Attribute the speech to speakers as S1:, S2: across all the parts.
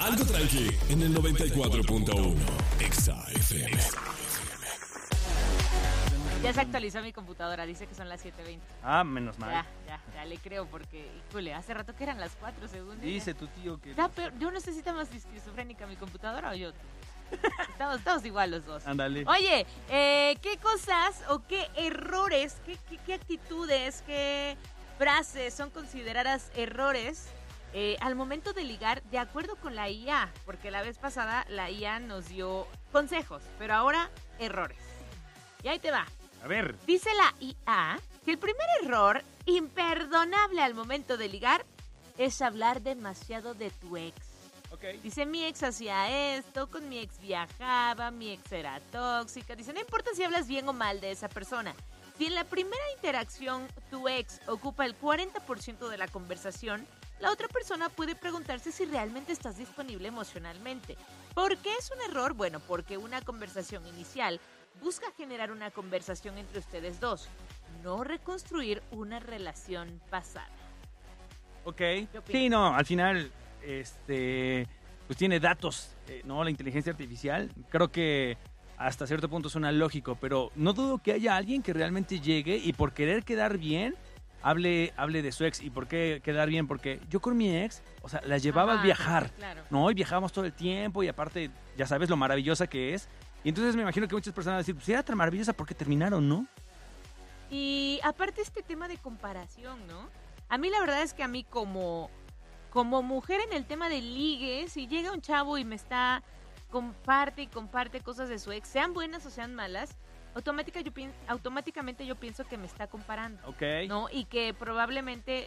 S1: Algo tranqui en el 94.1 Exa FM.
S2: Ya se actualizó mi computadora, dice que son las 7:20.
S3: Ah, menos mal.
S2: Ya le creo porque, híjole, hace rato que eran las 4 según ella.
S3: Dice tu tío que...
S2: Yo no sé si está más esquizofrénica mi computadora o yo. Estamos igual los dos.
S3: Ándale.
S2: Oye, ¿qué cosas o qué errores, qué actitudes, qué frases son consideradas errores al momento de ligar de acuerdo con la IA? Porque la vez pasada la IA nos dio consejos, pero ahora errores. Y ahí te va.
S3: A ver.
S2: Dice la IA que el primer error imperdonable al momento de ligar es hablar demasiado de tu ex.
S3: Okay.
S2: Dice, mi ex hacía esto, con mi ex viajaba, mi ex era tóxica. Dice, no importa si hablas bien o mal de esa persona. Si en la primera interacción tu ex ocupa el 40% de la conversación, la otra persona puede preguntarse si realmente estás disponible emocionalmente. ¿Por qué es un error? Bueno, porque una conversación inicial busca generar una conversación entre ustedes dos, no reconstruir una relación pasada.
S3: Ok. Sí, no, al final, pues tiene datos, ¿no? La inteligencia artificial. Creo que hasta cierto punto suena lógico, pero no dudo que haya alguien que realmente llegue y por querer quedar bien, hable de su ex. ¿Y por qué quedar bien? Porque yo con mi ex, o sea, la llevaba a viajar,
S2: claro.
S3: ¿no? Y viajábamos todo el tiempo y aparte, ya sabes lo maravillosa que es. Y entonces me imagino que muchas personas van a decir, pues era tan maravillosa porque terminaron, ¿no?
S2: Y aparte este tema de comparación, ¿no? A mí la verdad es que a mí como mujer en el tema de ligue, si llega un chavo y me está comparte cosas de su ex, sean buenas o sean malas, automáticamente yo pienso que me está comparando.
S3: Ok.
S2: ¿No? Y que probablemente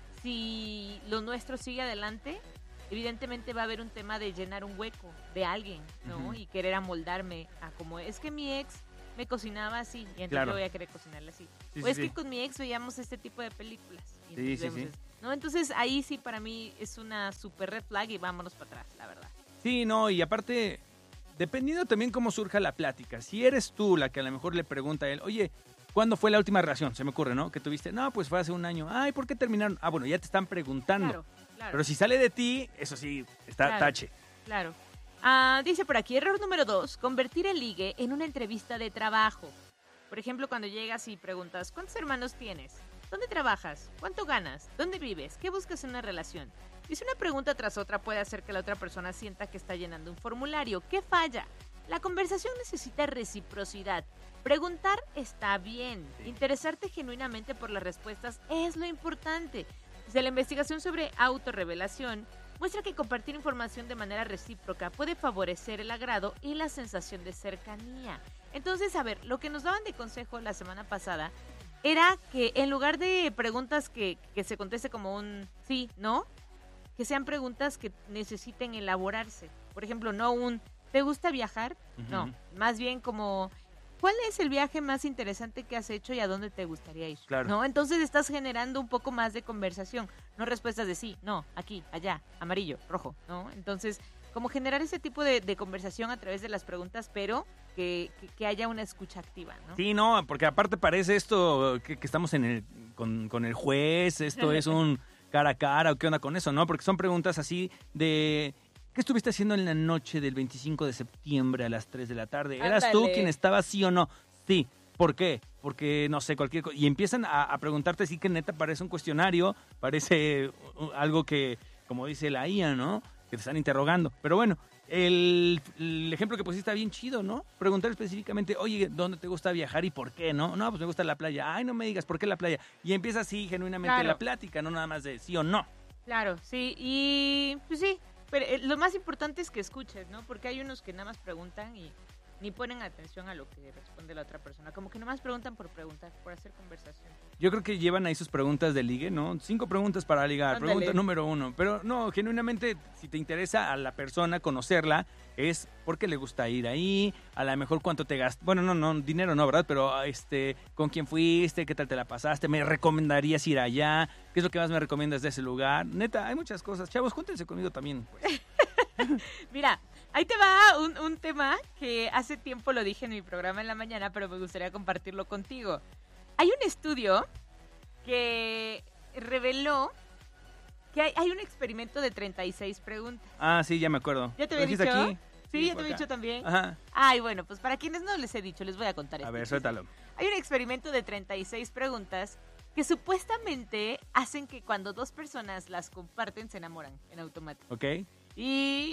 S2: si lo nuestro sigue adelante, evidentemente va a haber un tema de llenar un hueco de alguien, ¿no?
S3: Uh-huh.
S2: Y querer amoldarme a como es que mi ex me cocinaba así y entonces yo voy a querer cocinarle así.
S3: Sí,
S2: o
S3: sí,
S2: es
S3: sí.
S2: que con mi ex veíamos este tipo de películas. Y
S3: Sí,
S2: entonces
S3: sí,
S2: vemos ¿no? Entonces ahí sí para mí es una super red flag y vámonos para atrás, la verdad.
S3: Sí, no, y aparte, dependiendo también cómo surja la plática, si eres tú la que a lo mejor le pregunta a él, oye, ¿cuándo fue la última relación? Se me ocurre, ¿no? Que tuviste, no, pues fue hace un año. Ay, ¿por qué terminaron? Ah, bueno, ya te están preguntando.
S2: Claro.
S3: Pero si sale de ti, eso sí, está tache.
S2: Claro. Dice por aquí, error número 2, convertir el ligue en una entrevista de trabajo. Por ejemplo, cuando llegas y preguntas, ¿cuántos hermanos tienes? ¿Dónde trabajas? ¿Cuánto ganas? ¿Dónde vives? ¿Qué buscas en una relación? Dice una pregunta tras otra puede hacer que la otra persona sienta que está llenando un formulario. ¿Qué falla? La conversación necesita reciprocidad. Preguntar está bien. Interesarte genuinamente por las respuestas es lo importante. Desde la investigación sobre autorrevelación muestra que compartir información de manera recíproca puede favorecer el agrado y la sensación de cercanía. Entonces, a ver, lo que nos daban de consejo la semana pasada era que en lugar de preguntas que se conteste como un sí, no, que sean preguntas que necesiten elaborarse. Por ejemplo, no un ¿te gusta viajar? Uh-huh. No, más bien como ¿cuál es el viaje más interesante que has hecho y a dónde te gustaría ir?
S3: Claro.
S2: ¿No? Entonces estás generando un poco más de conversación, no respuestas de sí, no, aquí, allá, amarillo, rojo, ¿no? Entonces, como generar ese tipo de conversación a través de las preguntas, pero que haya una escucha activa, ¿no?
S3: Sí, no, porque aparte parece esto que estamos con el juez, esto es un cara a cara, o qué onda con eso, ¿no? Porque son preguntas así de... ¿Qué estuviste haciendo en la noche del 25 de septiembre a las 3 de la tarde? ¿Eras
S2: Ándale.
S3: tú quien estaba sí o no? Sí. ¿Por qué? Porque, no sé, cualquier cosa. Y empiezan a preguntarte así que neta parece un cuestionario, parece algo que, como dice la IA, ¿no? Que te están interrogando. Pero bueno, el ejemplo que pusiste está bien chido, ¿no? Preguntar específicamente, oye, ¿dónde te gusta viajar y por qué, no? No, pues me gusta la playa. Ay, no me digas, ¿por qué la playa? Y empieza así genuinamente
S2: Claro.
S3: la plática, no nada más de sí o no.
S2: Claro, sí, y pues sí, pero lo más importante es que escuches, ¿no? Porque hay unos que nada más preguntan y ni ponen atención a lo que responde la otra persona. Como que nada más preguntan por preguntar, por hacer conversación.
S3: Yo creo que llevan ahí sus preguntas de ligue, ¿no? 5 preguntas para ligar.
S2: Ándale.
S3: Pregunta número 1. Pero no, genuinamente, si te interesa a la persona conocerla, es porque le gusta ir ahí, a lo mejor cuánto te gastas. Bueno, no, dinero no, ¿verdad? Pero con quién fuiste, qué tal te la pasaste, me recomendarías ir allá, qué es lo que más me recomiendas de ese lugar. Neta, hay muchas cosas. Chavos, júntense conmigo también, pues.
S2: Mira, ahí te va un tema que hace tiempo lo dije en mi programa en la mañana, pero me gustaría compartirlo contigo. Hay un estudio que reveló que hay un experimento de 36 preguntas.
S3: Ah, sí, ya me acuerdo.
S2: ¿Ya te había
S3: ¿Lo
S2: dicho?
S3: dijiste aquí?
S2: Sí, ya te
S3: por
S2: había
S3: acá.
S2: dicho también.
S3: Ajá.
S2: Ay, bueno, pues para quienes no les he dicho, les voy a contar.
S3: A ver, suéltalo.
S2: Hay un experimento de 36 preguntas que supuestamente hacen que cuando dos personas las comparten se enamoran en automático.
S3: ¿Ok?
S2: Y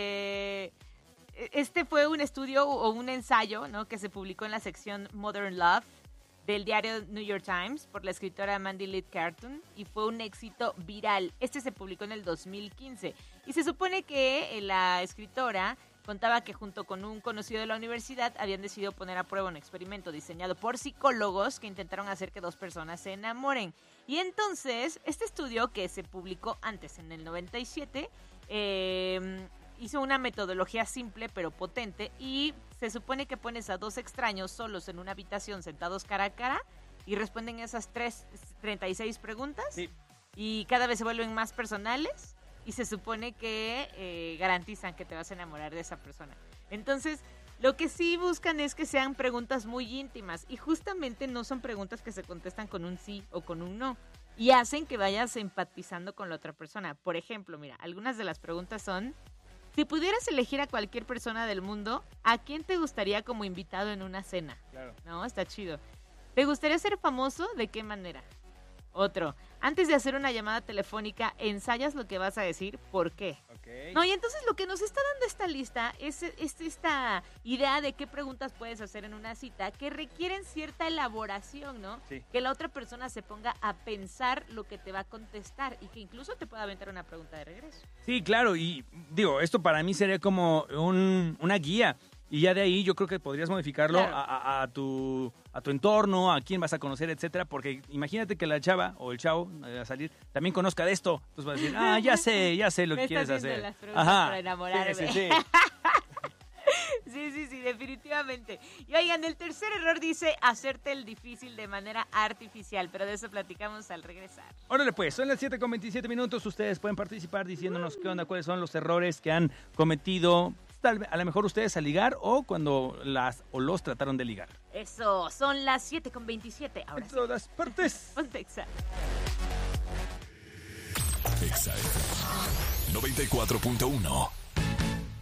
S2: este fue un estudio o un ensayo, ¿no?, que se publicó en la sección Modern Love del diario New York Times por la escritora Mandy Lee Carton y fue un éxito viral. Este se publicó en el 2015 y se supone que la escritora contaba que junto con un conocido de la universidad habían decidido poner a prueba un experimento diseñado por psicólogos que intentaron hacer que dos personas se enamoren. Y entonces, este estudio que se publicó antes, en el 97, hizo una metodología simple pero potente y se supone que pones a dos extraños solos en una habitación sentados cara a cara y responden esas 36 preguntas.
S3: Sí.
S2: Y cada vez se vuelven más personales y se supone que garantizan que te vas a enamorar de esa persona. Entonces, lo que sí buscan es que sean preguntas muy íntimas y justamente no son preguntas que se contestan con un sí o con un no y hacen que vayas empatizando con la otra persona. Por ejemplo, mira, algunas de las preguntas son: si pudieras elegir a cualquier persona del mundo, ¿a quién te gustaría como invitado en una cena?
S3: Claro.
S2: No, está chido. ¿Te gustaría ser famoso? ¿De qué manera? Otro, antes de hacer una llamada telefónica, ¿ensayas lo que vas a decir? ¿Por qué?
S3: Ok.
S2: No, y entonces lo que nos está dando esta lista es esta idea de qué preguntas puedes hacer en una cita que requieren cierta elaboración, ¿no?
S3: Sí.
S2: Que la otra persona se ponga a pensar lo que te va a contestar y que incluso te pueda aventar una pregunta de regreso.
S3: Sí, claro, y digo, esto para mí sería como una guía. Y ya de ahí yo creo que podrías modificarlo
S2: Claro.
S3: a tu entorno, a quién vas a conocer, etcétera, porque imagínate que la chava o el chavo a salir también conozca de esto. Entonces va a decir, ya sé lo
S2: Me
S3: que quieres
S2: estás haciendo
S3: hacer.
S2: las preguntas para enamorarme.
S3: Sí.
S2: Sí, definitivamente. Y oigan, el tercer error dice hacerte el difícil de manera artificial, pero de eso platicamos al regresar.
S3: Órale pues, son las 7:27 minutos. Ustedes pueden participar diciéndonos qué onda, cuáles son los errores que han cometido, a lo mejor ustedes al ligar o cuando las o los trataron de ligar.
S2: Eso, son las 7:27. Ahora
S3: En
S2: sí,
S3: todas partes.
S2: ponte Exa.
S1: Exa FM 94.1.